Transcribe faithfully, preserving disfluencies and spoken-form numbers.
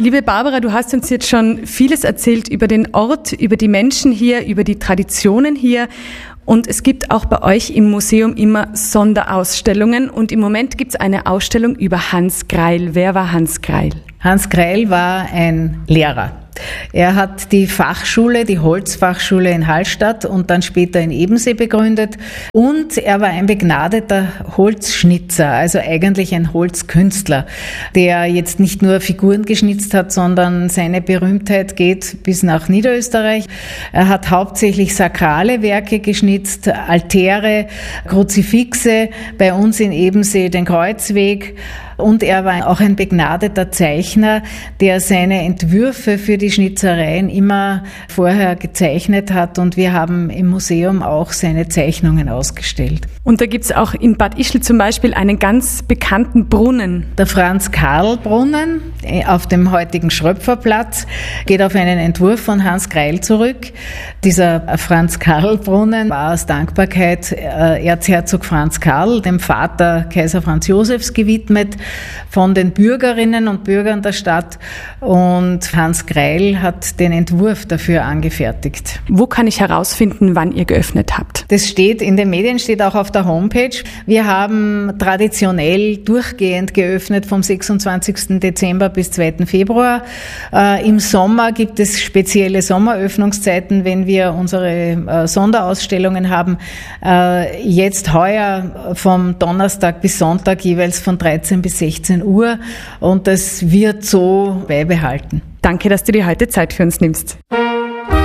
Liebe Barbara, du hast uns jetzt schon vieles erzählt über den Ort, über die Menschen hier, über die Traditionen hier. Und es gibt auch bei euch im Museum immer Sonderausstellungen. Und im Moment gibt es eine Ausstellung über Hans Greil. Wer war Hans Greil? Hans Greil war ein Lehrer. Er hat die Fachschule, die Holzfachschule in Hallstatt und dann später in Ebensee begründet. Und er war ein begnadeter Holzschnitzer, also eigentlich ein Holzkünstler, der jetzt nicht nur Figuren geschnitzt hat, sondern seine Berühmtheit geht bis nach Niederösterreich. Er hat hauptsächlich sakrale Werke geschnitzt, Altäre, Kruzifixe, bei uns in Ebensee den Kreuzweg. Und er war auch ein begnadeter Zeichner, der seine Entwürfe für die Schnitzereien immer vorher gezeichnet hat. Und wir haben im Museum auch seine Zeichnungen ausgestellt. Und da gibt's auch in Bad Ischl zum Beispiel einen ganz bekannten Brunnen. Der Franz-Karl-Brunnen auf dem heutigen Schröpferplatz geht auf einen Entwurf von Hans Greil zurück. Dieser Franz-Karl-Brunnen war aus Dankbarkeit Erzherzog Franz Karl, dem Vater Kaiser Franz Josefs, gewidmet von den Bürgerinnen und Bürgern der Stadt. Und Hans Greil hat den Entwurf dafür angefertigt. Wo kann ich herausfinden, wann ihr geöffnet habt? Das steht in den Medien, steht auch auf der Homepage. Wir haben traditionell durchgehend geöffnet vom sechsundzwanzigsten Dezember bis zweiten Februar. Äh, Im Sommer gibt es spezielle Sommeröffnungszeiten, wenn wir unsere äh, Sonderausstellungen haben. Äh, jetzt heuer vom Donnerstag bis Sonntag jeweils von dreizehn bis sechzehn Uhr und das wird so beibehalten. Danke, dass du dir heute Zeit für uns nimmst.